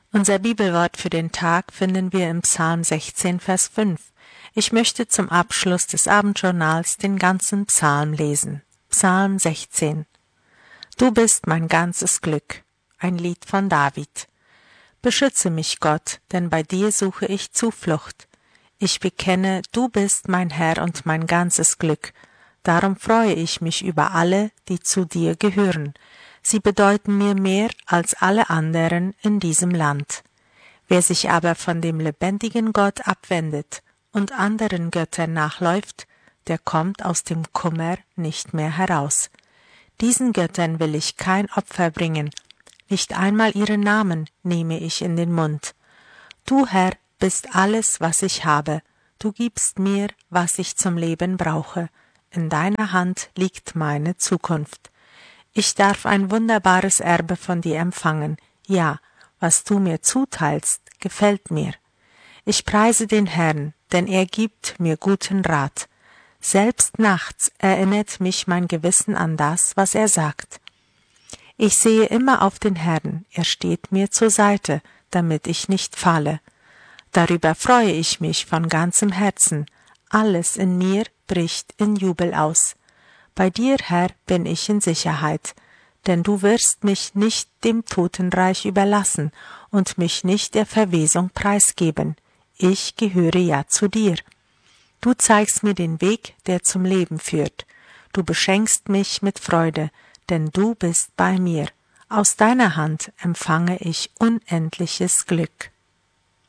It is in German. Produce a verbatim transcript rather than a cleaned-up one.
Unser Bibelwort für den Tag finden wir im Psalm sechzehn, Vers fünf. Ich möchte zum Abschluss des Abendjournals den ganzen Psalm lesen. Psalm sechzehn. Du bist mein ganzes Glück. Ein Lied von David. Beschütze mich, Gott, denn bei dir suche ich Zuflucht. Ich bekenne, du bist mein Herr und mein ganzes Glück. Darum freue ich mich über alle, die zu dir gehören. Sie bedeuten mir mehr als alle anderen in diesem Land. Wer sich aber von dem lebendigen Gott abwendet und anderen Göttern nachläuft, der kommt aus dem Kummer nicht mehr heraus. Diesen Göttern will ich kein Opfer bringen, nicht einmal ihren Namen nehme ich in den Mund. Du, Herr, bist alles, was ich habe. Du gibst mir, was ich zum Leben brauche. In deiner Hand liegt meine Zukunft. Ich darf ein wunderbares Erbe von dir empfangen. Ja, was du mir zuteilst, gefällt mir. Ich preise den Herrn, denn er gibt mir guten Rat. Selbst nachts erinnert mich mein Gewissen an das, was er sagt. Ich sehe immer auf den Herrn, er steht mir zur Seite, damit ich nicht falle. Darüber freue ich mich von ganzem Herzen. Alles in mir bricht in Jubel aus. Bei dir, Herr, bin ich in Sicherheit, denn du wirst mich nicht dem Totenreich überlassen und mich nicht der Verwesung preisgeben. Ich gehöre ja zu dir. Du zeigst mir den Weg, der zum Leben führt. Du beschenkst mich mit Freude, denn du bist bei mir. Aus deiner Hand empfange ich unendliches Glück.